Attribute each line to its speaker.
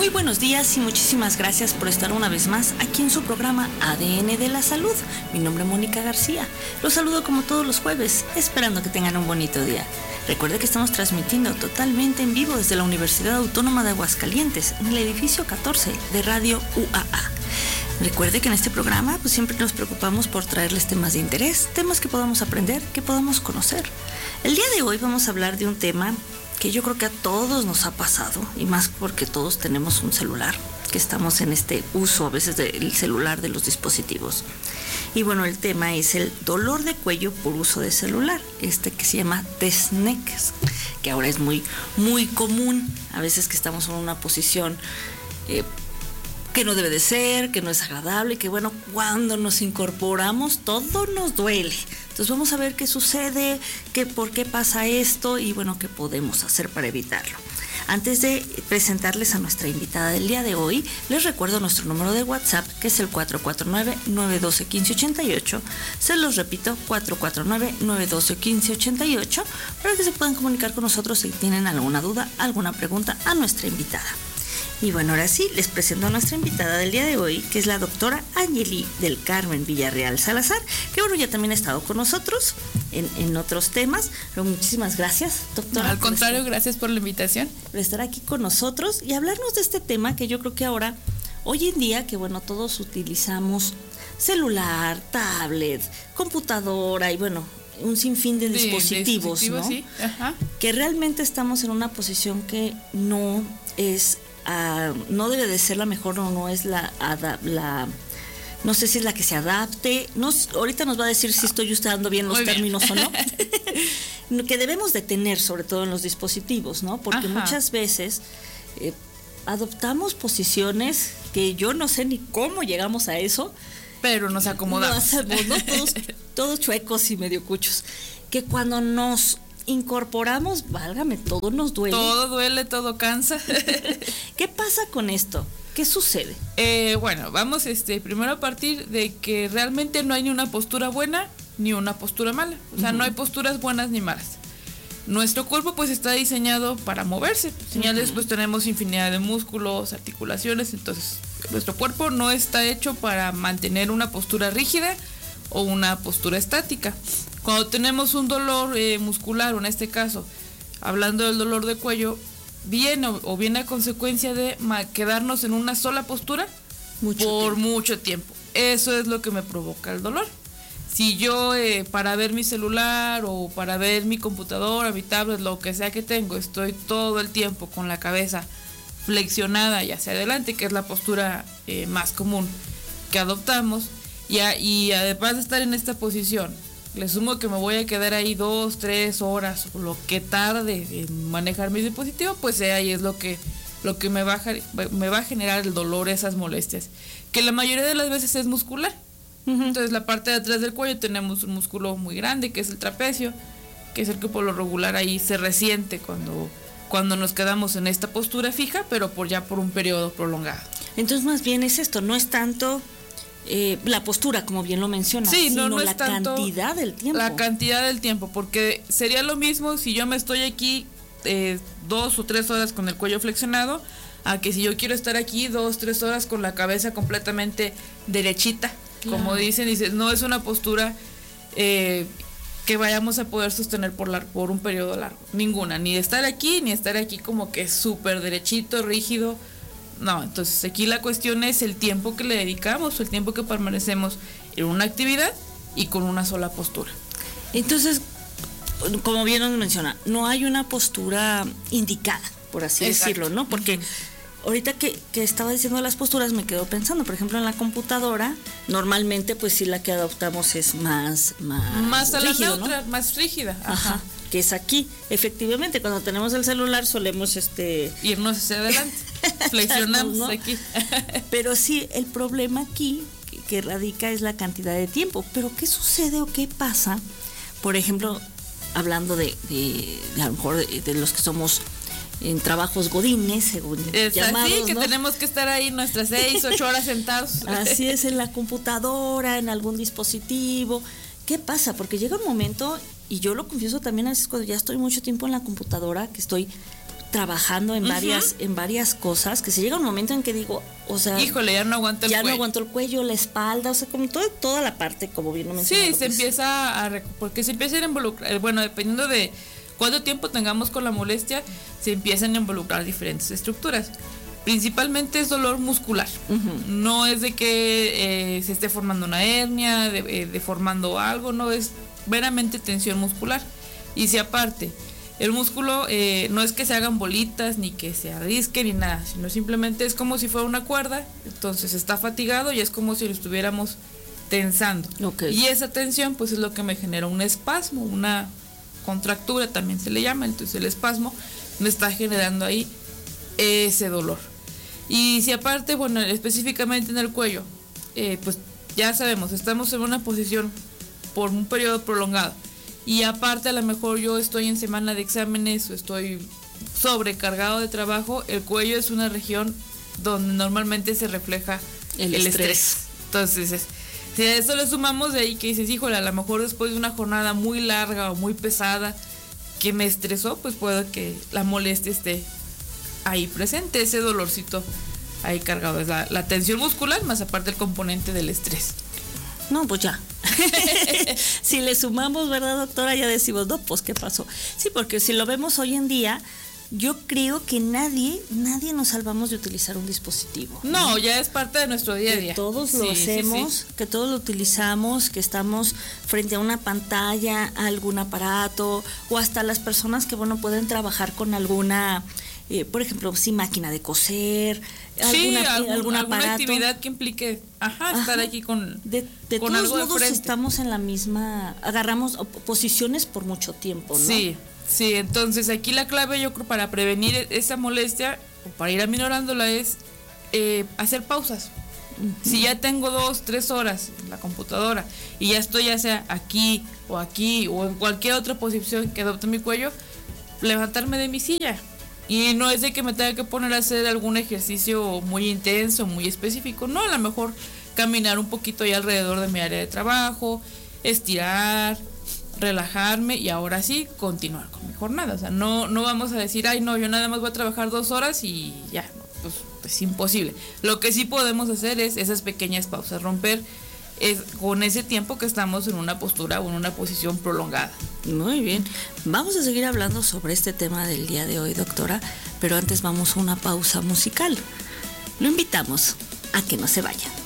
Speaker 1: Muy buenos días y muchísimas gracias por estar una vez más aquí en su programa ADN de la Salud. Mi nombre es Mónica García. Los saludo como todos los jueves, esperando que tengan un bonito día. Recuerde que estamos transmitiendo totalmente en vivo desde la Universidad Autónoma de Aguascalientes, en el edificio 14 de Radio UAA. Recuerde que en este programa pues siempre nos preocupamos por traerles temas de interés, temas que podamos aprender, que podamos conocer. El día de hoy vamos a hablar de un tema que yo creo que a todos nos ha pasado, y más porque todos tenemos un celular, que estamos en este uso a veces del celular, de los dispositivos. Y bueno, el tema es el dolor de cuello por uso de celular, que se llama TESNEC, que ahora es muy común, a veces que estamos en una posición que no debe de ser, que no es agradable, que bueno, cuando nos incorporamos todo nos duele. Entonces vamos a ver qué sucede, por qué pasa esto y bueno, qué podemos hacer para evitarlo. Antes de presentarles a nuestra invitada del día de hoy, les recuerdo nuestro número de WhatsApp, que es el 449-912-1588. Se los repito, 449-912-1588, para que se puedan comunicar con nosotros si tienen alguna duda, alguna pregunta a nuestra invitada. Y bueno, ahora sí, les presento a nuestra invitada del día de hoy, que es la doctora Angeli del Carmen Villarreal Salazar, que bueno, ya también ha estado con nosotros en otros temas, pero muchísimas gracias, doctora.
Speaker 2: No, al contrario, gracias por la invitación.
Speaker 1: Por estar aquí con nosotros y hablarnos de este tema que yo creo que ahora, hoy en día, que bueno, todos utilizamos celular, tablet, computadora y bueno, un sinfín de dispositivos, ¿no? Sí. Ajá. Que realmente estamos en una posición que no es... no debe de ser la mejor o no es la no sé si es la que se adapte. Ahorita nos va a decir si estoy usando bien los términos o no. Que debemos de tener sobre todo en los dispositivos, ¿no? Porque muchas veces adoptamos posiciones que yo no sé ni cómo llegamos a eso,
Speaker 2: pero nos acomodamos.
Speaker 1: Lo hacemos, ¿no? Todos chuecos y medio cuchos, que cuando nos incorporamos, válgame, todo nos duele.
Speaker 2: Todo duele, todo cansa.
Speaker 1: ¿Qué pasa con esto? ¿Qué sucede?
Speaker 2: Bueno, vamos primero a partir de que realmente no hay ni una postura buena ni una postura mala. O sea, no hay posturas buenas ni malas. Nuestro cuerpo pues está diseñado para moverse. Señales, pues tenemos infinidad de músculos, articulaciones, entonces nuestro cuerpo no está hecho para mantener una postura rígida o una postura estática. Cuando tenemos un dolor muscular, o en este caso, hablando del dolor de cuello, viene a consecuencia de quedarnos en una sola postura por mucho tiempo. Eso es lo que me provoca el dolor. Si yo para ver mi celular o para ver mi computadora, mi tablet, lo que sea que tengo, estoy todo el tiempo con la cabeza flexionada y hacia adelante, que es la postura más común que adoptamos, y además de estar en esta posición, le sumo que me voy a quedar ahí 2, 3 horas o lo que tarde en manejar mi dispositivo, pues ahí es lo que me va a generar el dolor, esas molestias, que la mayoría de las veces es muscular. Entonces la parte de atrás del cuello tenemos un músculo muy grande, que es el trapecio, que es el que por lo regular ahí se resiente cuando nos quedamos en esta postura fija, pero por un periodo prolongado.
Speaker 1: Entonces más bien es esto, no es tanto la postura, como bien lo mencionas,
Speaker 2: sí,
Speaker 1: sino
Speaker 2: no es
Speaker 1: la
Speaker 2: tanto
Speaker 1: cantidad del tiempo.
Speaker 2: La cantidad del tiempo, porque sería lo mismo si yo me estoy aquí 2 o 3 horas con el cuello flexionado, a que si yo quiero estar aquí 2 o 3 horas con la cabeza completamente derechita, claro. Como dices, no es una postura que vayamos a poder sostener por un periodo largo, ninguna, ni estar aquí como que súper derechito, rígido. No, entonces aquí la cuestión es el tiempo que le dedicamos, el tiempo que permanecemos en una actividad y con una sola postura.
Speaker 1: Entonces, como bien nos menciona, no hay una postura indicada, por así decirlo, ¿no? Porque ahorita que estaba diciendo las posturas me quedo pensando, por ejemplo, en la computadora, normalmente pues sí la que adoptamos es más
Speaker 2: a la
Speaker 1: rígido,
Speaker 2: neutra,
Speaker 1: ¿no?
Speaker 2: más rígida.
Speaker 1: Ajá. Que es aquí. Efectivamente, cuando tenemos el celular solemos
Speaker 2: irnos hacia adelante, flexionamos, ¿no? Aquí.
Speaker 1: Pero sí, el problema aquí que radica es la cantidad de tiempo. Pero ¿qué sucede o qué pasa? Por ejemplo, hablando de a lo mejor de los que somos en trabajos godines, según llamados,
Speaker 2: sí, que
Speaker 1: ¿no?
Speaker 2: Tenemos que estar ahí nuestras 6, 8 horas sentados.
Speaker 1: Así es, en la computadora, en algún dispositivo. ¿Qué pasa? Porque llega un momento, y yo lo confieso también a veces cuando ya estoy mucho tiempo en la computadora, que estoy trabajando en varias cosas, que se llega un momento en que digo, o sea,
Speaker 2: híjole, ya no aguanto el cuello.
Speaker 1: Ya no aguanto el cuello, la espalda, o sea, como toda la parte, como bien lo mencionaba.
Speaker 2: Sí, se empieza porque se empieza a involucrar, bueno, dependiendo de cuánto tiempo tengamos con la molestia, se empiezan a involucrar diferentes estructuras. Principalmente es dolor muscular. No es de que se esté formando una hernia, deformando algo, no, es meramente tensión muscular. Y si aparte el músculo no es que se hagan bolitas, ni que se arrisque, ni nada, sino simplemente es como si fuera una cuerda, entonces está fatigado y es como si lo estuviéramos tensando.
Speaker 1: Okay.
Speaker 2: Y esa tensión pues es lo que me genera un espasmo, una contractura también se le llama, entonces el espasmo me está generando ahí ese dolor. Y si aparte, bueno, específicamente en el cuello, pues ya sabemos, estamos en una posición por un periodo prolongado. Y aparte a lo mejor yo estoy en semana de exámenes o estoy sobrecargado de trabajo, el cuello es una región donde normalmente se refleja el estrés. Entonces, si a eso le sumamos de ahí que dices, híjole, a lo mejor después de una jornada muy larga o muy pesada que me estresó, pues puede que la molestia esté ahí presente, ese dolorcito ahí cargado. Es la tensión muscular más aparte el componente del estrés.
Speaker 1: No, pues ya. Si le sumamos, ¿verdad, doctora? Ya decimos, no, pues, ¿qué pasó? Sí, porque si lo vemos hoy en día, yo creo que nadie nos salvamos de utilizar un dispositivo.
Speaker 2: No, ya es parte de nuestro día a día.
Speaker 1: Que todos lo hacemos, que todos lo utilizamos, que estamos frente a una pantalla, a algún aparato, o hasta las personas que, bueno, pueden trabajar con alguna... por ejemplo, máquina de coser, alguna
Speaker 2: actividad que implique estar aquí con
Speaker 1: con
Speaker 2: algo
Speaker 1: todos modos
Speaker 2: de frente.
Speaker 1: Estamos en la misma, agarramos posiciones por mucho tiempo, ¿no?
Speaker 2: Sí, entonces aquí la clave yo creo para prevenir esa molestia o para ir aminorándola es hacer pausas. Si ya tengo 2-3 horas en la computadora y ya estoy ya sea aquí o en cualquier otra posición que adopte mi cuello, levantarme de mi silla. Y no es de que me tenga que poner a hacer algún ejercicio muy intenso, muy específico. No, a lo mejor caminar un poquito ahí alrededor de mi área de trabajo, estirar, relajarme y ahora sí continuar con mi jornada. O sea, no vamos a decir, ay no, yo nada más voy a trabajar 2 horas y ya, no, pues es imposible. Lo que sí podemos hacer es esas pequeñas pausas, romper con ese tiempo que estamos en una postura o en una posición prolongada.
Speaker 1: Muy bien, vamos a seguir hablando sobre este tema del día de hoy, doctora, pero antes vamos a una pausa musical. Lo invitamos a que no se vaya.